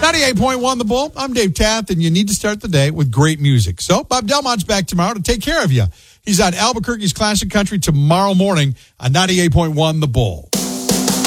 98.1 The Bull. I'm Dave Taft, and you need to start the day with great music. So Bob Delmont's back tomorrow to take care of you. He's on Albuquerque's Classic Country tomorrow morning on 98.1 The Bull.